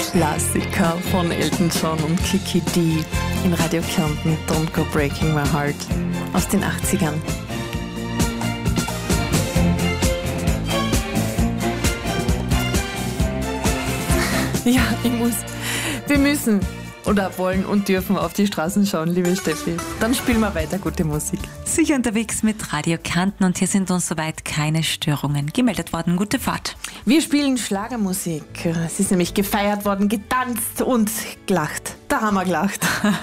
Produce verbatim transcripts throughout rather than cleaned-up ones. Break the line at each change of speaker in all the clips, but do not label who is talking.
Klassiker von Elton John und Kiki D in Radio Kärnten, Don't Go Breaking My Heart aus den achtzigern. Ja, ich muss, wir müssen oder wollen und dürfen auf die Straßen schauen, liebe Steffi. Dann spielen wir weiter gute Musik.
Sicher unterwegs mit Radio Kärnten und hier sind uns soweit keine Störungen gemeldet worden. Gute Fahrt.
Wir spielen Schlagermusik. Es ist nämlich gefeiert worden, getanzt und gelacht. Da haben wir gelacht.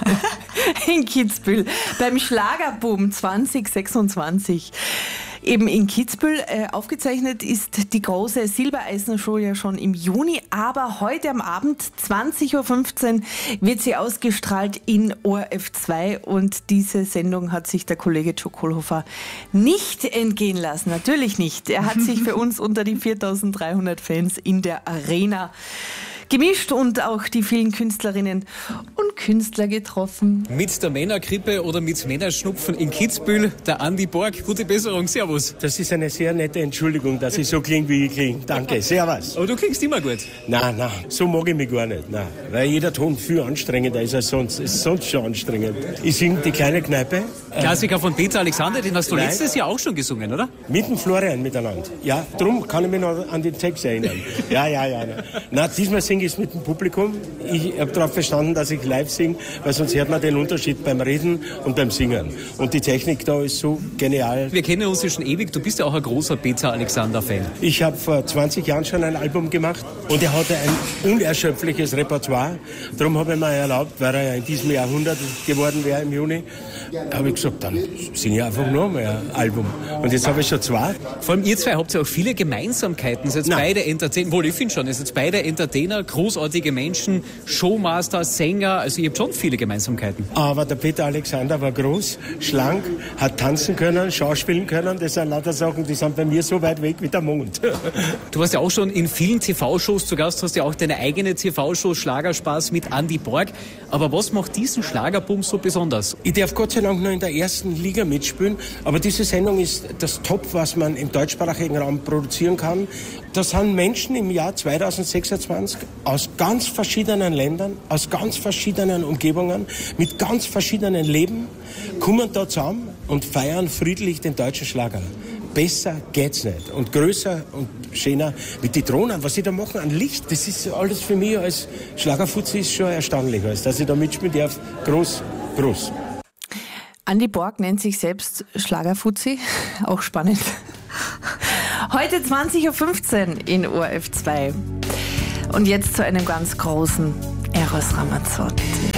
In Kitzbühel beim Schlagerboom zwanzig sechsundzwanzig. Eben in Kitzbühel. Äh, aufgezeichnet ist die große Silbereisen-Show ja schon im Juni, aber heute am Abend, zwanzig Uhr fünfzehn, wird sie ausgestrahlt in O R F zwei und diese Sendung hat sich der Kollege Joe Kohlhofer nicht entgehen lassen. Natürlich nicht. Er hat sich für uns unter die viertausenddreihundert Fans in der Arena gemischt und auch die vielen Künstlerinnen und Künstler getroffen.
Mit der Männergrippe oder mit Männerschnupfen in Kitzbühel, der Andi Borg. Gute Besserung, servus.
Das ist eine sehr nette Entschuldigung, dass ich so klinge, wie ich klinge. Danke, servus.
Aber du klingst immer gut.
Nein, nein, so mag ich mich gar nicht. Nein, weil jeder Ton viel anstrengender ist als sonst. Es ist sonst schon anstrengend. Ich singe die kleine Kneipe.
Klassiker von Peter Alexander, den hast du Nein. letztes Jahr auch schon gesungen, oder?
Mit dem Florian miteinander. Ja, drum kann ich mich noch an den Text erinnern. Ja, ja, ja. Nein, nein diesmal singe ich es mit dem Publikum. Ich habe darauf verstanden, dass ich live singe, weil sonst hört man den Unterschied beim Reden und beim Singen. Und die Technik da ist so genial.
Wir kennen uns ja schon ewig. Du bist ja auch ein großer Peter Alexander-Fan.
Ich habe vor zwanzig Jahren schon ein Album gemacht und er hatte ein unerschöpfliches Repertoire. Darum habe ich mir erlaubt, weil er ja in diesem Jahrhundert geworden wäre im Juni, habe ich gesagt, dann singe ich einfach nur mal ein Album. Und jetzt habe ich schon zwei.
Vor allem ihr zwei habt ja auch viele Gemeinsamkeiten. Ihr seid beide Entertainer, wohl ich finde schon, ihr seid beide Entertainer, großartige Menschen, Showmaster, Sänger, also ihr habt schon viele Gemeinsamkeiten.
Aber der Peter Alexander war groß, schlank, hat tanzen können, schauspielen können. Das sind lauter Sachen, die sind bei mir so weit weg wie der Mond.
Du warst ja auch schon in vielen T V-Shows zu Gast, hast ja auch deine eigene T V-Show Schlagerspaß mit Andi Borg. Aber was macht diesen Schlagerboom so besonders?
Ich darf Gott sei Dank nur in der ersten Liga mitspielen, aber diese Sendung ist das Top, was man im deutschsprachigen Raum produzieren kann. Das sind Menschen im Jahr zweitausendsechsundzwanzig aus ganz verschiedenen Ländern, aus ganz verschiedenen Umgebungen, mit ganz verschiedenen Leben, kommen da zusammen und feiern friedlich den deutschen Schlager. Besser geht's nicht. Und größer und schöner mit den Drohnen, was sie da machen an Licht, das ist alles für mich als Schlagerfuzzi ist schon erstaunlich, als dass ich da mitspielen darf. Groß, groß.
Andi Borg nennt sich selbst Schlagerfuzzi, auch spannend. Heute zwanzig Uhr fünfzehn in O R F zwei. Und jetzt zu einem ganz großen Eros Ramazzotti.